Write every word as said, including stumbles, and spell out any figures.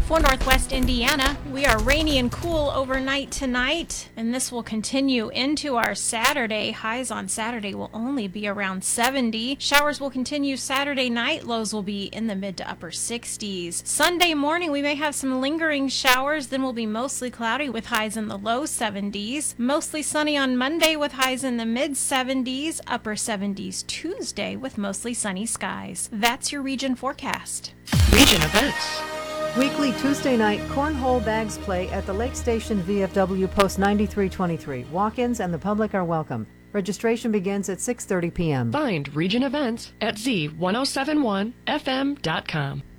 For Northwest Indiana, we are rainy and cool overnight tonight, and this will continue into our Saturday. Highs on Saturday will only be around seventy. Showers will continue Saturday night. Lows will be in the mid to upper sixties. Sunday morning, we may have some lingering showers, then will be mostly cloudy with highs in the low seventies. Mostly sunny on Monday with highs in the mid seventies, upper seventies Tuesday with mostly sunny skies. That's your region forecast. Region events. Weekly Tuesday night cornhole bags play at the Lake Station V F W Post ninety-three twenty-three. Walk-ins and the public are welcome. Registration begins at six thirty p.m. Find region events at Z ten seventy-one F M dot com.